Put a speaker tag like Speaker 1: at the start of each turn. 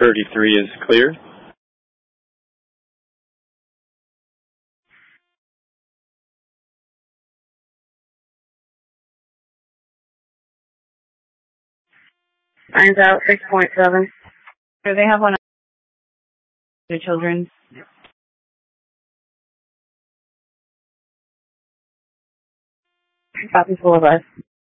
Speaker 1: 33 is clear.
Speaker 2: Lines out 6.7.
Speaker 3: Do they have one of the children?
Speaker 2: Copy 4 of us.